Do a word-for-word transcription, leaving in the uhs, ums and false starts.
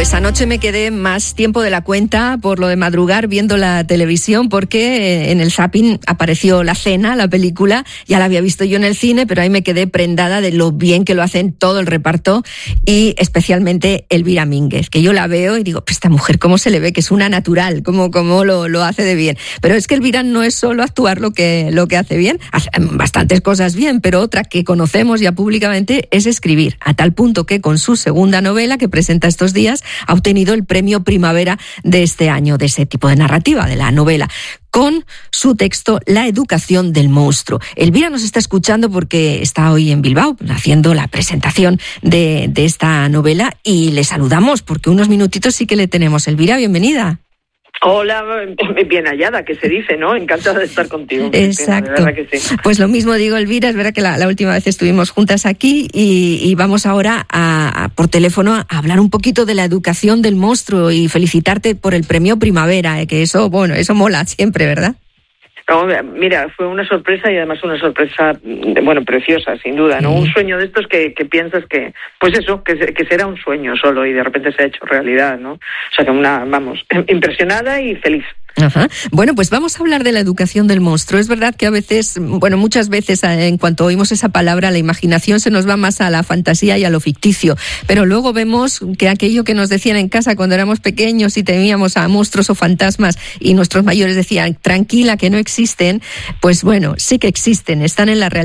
Pues anoche me quedé más tiempo de la cuenta por lo de madrugar viendo la televisión, porque en el zapping apareció La Cena, la película. Ya la había visto yo en el cine, pero ahí me quedé prendada de lo bien que lo hacen todo el reparto, y especialmente Elvira Mínguez, que yo la veo y digo, pues esta mujer cómo se le ve, que es una natural, cómo, cómo lo, lo hace de bien. Pero es que Elvira no es solo actuar lo que, lo que hace bien, hace bastantes cosas bien, pero otra que conocemos ya públicamente es escribir, a tal punto que con su segunda novela que presenta estos días ha obtenido el premio Primavera de este año, de ese tipo de narrativa, de la novela, con su texto La educación del monstruo. Elvira nos está escuchando porque está hoy en Bilbao haciendo la presentación de, de esta novela, y le saludamos porque unos minutitos sí que le tenemos. Elvira, bienvenida. Hola, bien hallada, que se dice, ¿no? Encantada de estar contigo. Exacto. De verdad que sí. Pues lo mismo digo, Elvira, es verdad que la, la última vez estuvimos juntas aquí y, y vamos ahora a, a, por teléfono a hablar un poquito de la educación del monstruo y felicitarte por el premio Primavera, eh, que eso, bueno, eso mola siempre, ¿verdad? No, mira, fue una sorpresa, y además una sorpresa, bueno, preciosa, sin duda, ¿no? Sí. Un sueño de estos que, que piensas que, pues eso, que, que será un sueño solo y de repente se ha hecho realidad, ¿no? O sea, que una, vamos, impresionada y feliz. Ajá. Bueno, pues vamos a hablar de la educación del monstruo. Es verdad que a veces, bueno, muchas veces en cuanto oímos esa palabra, la imaginación se nos va más a la fantasía y a lo ficticio, pero luego vemos que aquello que nos decían en casa cuando éramos pequeños y temíamos a monstruos o fantasmas y nuestros mayores decían, tranquila, que no existen, pues bueno, sí que existen, están en la realidad.